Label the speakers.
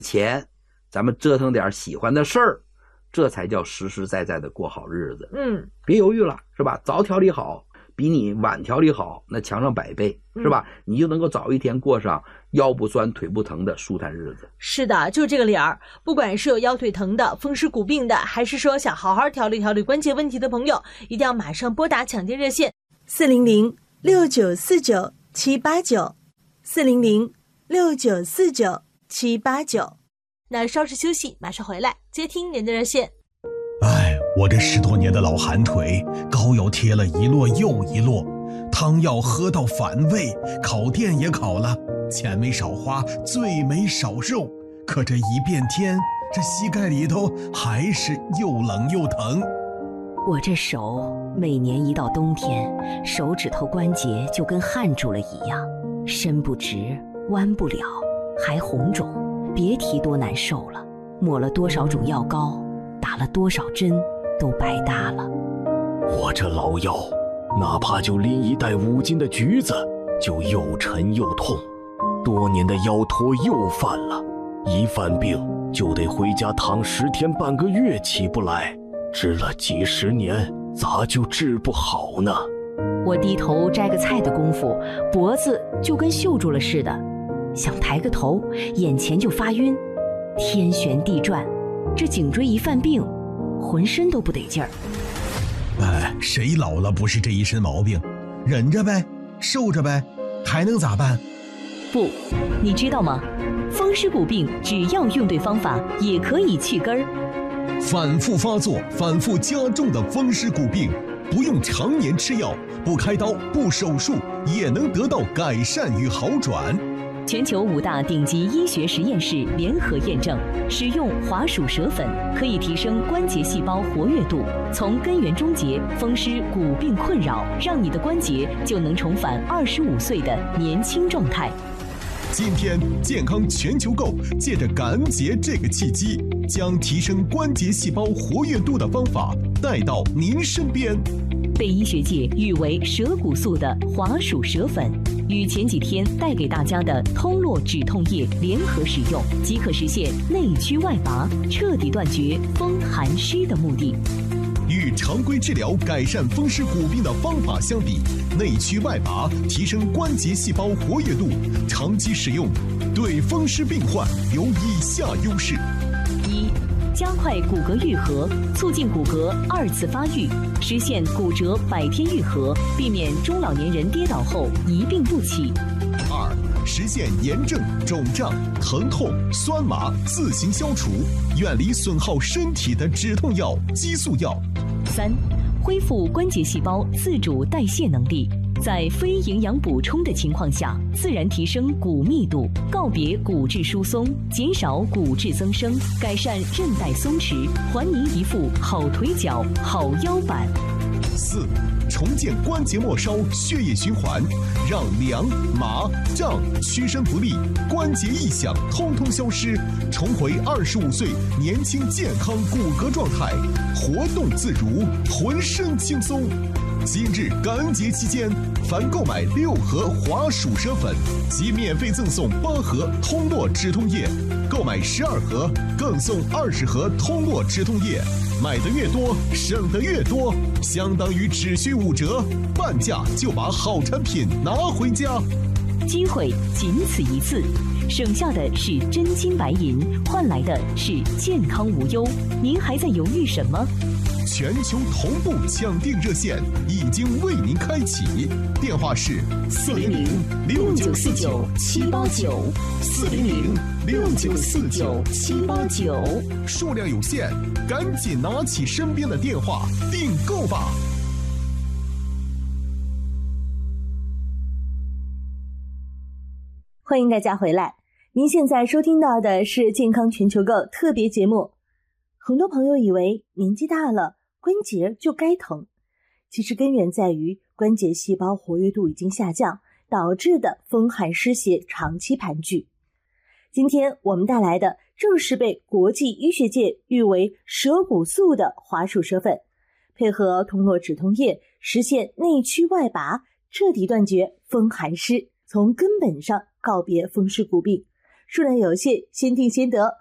Speaker 1: 钱，咱们折腾点喜欢的事儿，这才叫实实在在的过好日子。别犹豫了，是吧？早调理好比你晚调理好那强上100倍，是吧？你就能够早一天过上腰不酸腿不疼的舒坦日子。
Speaker 2: 是的，就这个理儿。不管是有腰腿疼的、风湿骨病的，还是说想好好调理关节问题的朋友，一定要马上拨打抢救热线400-6949-789，400-6949-789。那稍事休息，马上回来接听您的热线。
Speaker 3: 我这10多年的老寒腿，膏药贴了一摞又一摞，汤药喝到反胃，烤店也烤了，钱没少花，罪没少受，可这一变天，这膝盖里头还是又冷又疼。
Speaker 4: 我这手每年一到冬天，手指头关节就跟焊住了一样，伸不直，弯不了，还红肿，别提多难受了。抹了多少种药膏，打了多少针，都白搭了。
Speaker 5: 我这老腰，哪怕就拎一袋5斤的橘子，就又沉又痛。多年的腰托又犯了，一犯病就得回家躺10天半个月起不来，治了几10年，咋就治不好呢？
Speaker 4: 我低头摘个菜的功夫，脖子就跟锈住了似的，想抬个头，眼前就发晕，天旋地转，这颈椎一犯病，浑身都不得劲儿。
Speaker 3: 谁老了不是这一身毛病？忍着呗，受着呗，还能咋办？
Speaker 4: 不，你知道吗？风湿骨病只要用对方法，也可以去根儿。
Speaker 3: 反复发作、反复加重的风湿骨病，不用常年吃药，不开刀，不手术，也能得到改善与好转。
Speaker 4: 全球5大顶级医学实验室联合验证，使用华鼠舌粉可以提升关节细胞活跃度，从根源终结风湿骨病困扰，让你的关节就能重返25岁的年轻状态。
Speaker 3: 今天健康全球购借着感恩节这个契机，将提升关节细胞活跃度的方法带到您身边。
Speaker 4: 被医学界誉为舌骨素的华鼠舌粉，与前几天带给大家的通络止痛液联合使用，即可实现内祛外拔，彻底断绝风寒湿的目的。
Speaker 3: 与常规治疗改善风湿骨病的方法相比，内祛外拔提升关节细胞活跃度，长期使用对风湿病患有以下优势：
Speaker 4: 一、加快骨骼愈合，促进骨骼2次发育，实现骨折100天愈合，避免中老年人跌倒后一病不起。
Speaker 3: 2、实现炎症、肿胀、疼痛、酸麻自行消除，远离损耗身体的止痛药、激素药。
Speaker 4: 3、恢复关节细胞自主代谢能力，在非营养补充的情况下，自然提升骨密度，告别骨质疏松，减少骨质增生，改善韧带松弛，还您一副好腿脚、好腰板。
Speaker 3: 4、重建关节末梢血液循环，让凉、麻、胀、屈伸不利、关节异响通通消失，重回25岁年轻健康骨骼状态，活动自如，浑身轻松。今日感恩节期间，凡购买6盒华鼠舌粉，即免费赠送8盒通络止痛液，购买12盒更送20盒通络止痛液，买的越多省的越多，相当于只需5折，半价就把好产品拿回家。
Speaker 4: 机会仅此一次，省下的是真金白银，换来的是健康无忧。您还在犹豫什么？
Speaker 3: 全球同步抢订热线已经为您开启，电话是400-6949-789，400-6949-789，数量有限，赶紧拿起身边的电话订购吧。
Speaker 2: 欢迎大家回来，您现在收听到的是健康全球购特别节目。很多朋友以为年纪大了关节就该疼，其实根源在于关节细胞活跃度已经下降，导致的风寒湿邪长期盘踞。今天我们带来的正是被国际医学界誉为舌骨素的华鼠舌粉，配合通络止痛液，实现内祛外拔，彻底断绝风寒湿，从根本上告别风湿骨病， 数量有限，先听先得。